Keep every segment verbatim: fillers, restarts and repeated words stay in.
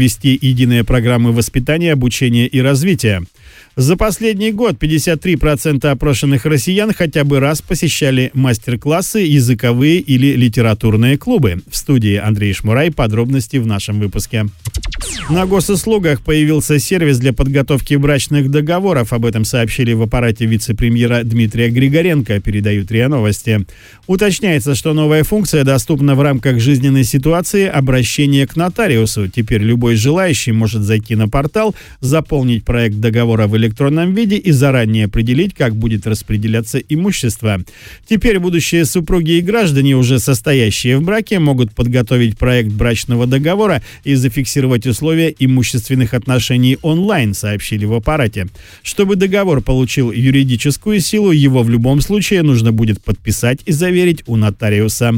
ввести единые программы воспитания, обучения и развития. За последний год пятьдесят три процента опрошенных россиян хотя бы раз посещали мастер-классы, языковые или литературные клубы. В студии Андрей Шмурай. Подробности в нашем выпуске. На госуслугах появился сервис для подготовки брачных договоров. Об этом сообщили в аппарате вице-премьера Дмитрия Григоренко, передают РИА Новости. Уточняется, что новая функция доступна в рамках жизненной ситуации обращения к нотариусу. Теперь любой желающий может зайти на портал, заполнить проект договора в электронном виде и заранее определить, как будет распределяться имущество. Теперь будущие супруги и граждане, уже состоящие в браке, могут подготовить проект брачного договора и зафиксировать условия имущественных отношений онлайн, сообщили в аппарате. Чтобы договор получил юридическую силу, его в любом случае нужно будет подписать и заверить у нотариуса.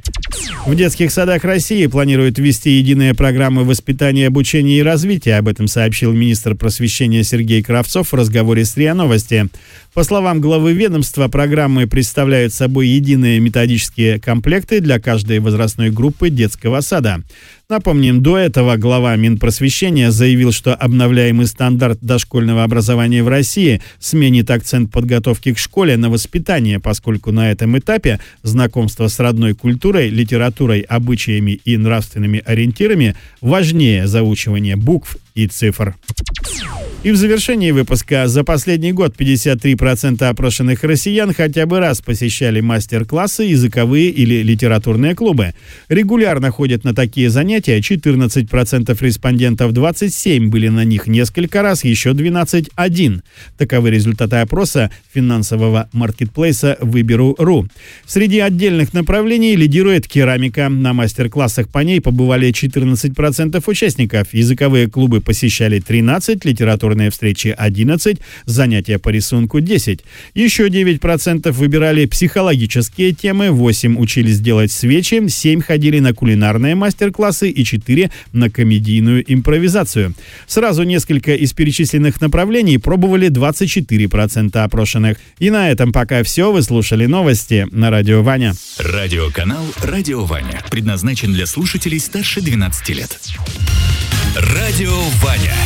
В детских садах России планируют ввести единые программы воспитания, обучения и развития. Об этом сообщил министр просвещения Сергей Кравцов в разговоре с РИА Новости. По словам главы ведомства, программы представляют собой единые методические комплекты для каждой возрастной группы детского сада. Напомним, до этого глава Минпросвещения заявил, что обновляемый стандарт дошкольного образования в России сменит акцент подготовки к школе на воспитание, поскольку на этом этапе знакомство с родной культурой, литературой, обычаями и нравственными ориентирами важнее заучивания букв и цифр. И в завершении выпуска: за последний год пятьдесят три процента опрошенных россиян хотя бы раз посещали мастер-классы, языковые или литературные клубы. Регулярно ходят на такие занятия четырнадцать процентов респондентов, двадцать семь процентов были на них несколько раз, еще двенадцать процентов один. Таковы результаты опроса финансового маркетплейса Выберу.ру. Среди отдельных направлений лидирует керамика. На мастер-классах по ней побывали четырнадцать процентов участников. Языковые клубы посещали тринадцать процентов, литературные встречи одиннадцать процентов, занятия по рисунку десять процентов. Еще девять процентов выбирали психологические темы, восемь процентов учились делать свечи, семь процентов ходили на кулинарные мастер-классы и четыре процента на комедийную импровизацию. Сразу несколько из перечисленных направлений пробовали двадцать четыре процента опрошенных. И на этом пока все. Вы слушали новости на Радио Ваня. Радиоканал «Радио Ваня» предназначен для слушателей старше двенадцати лет. Радио Ваня.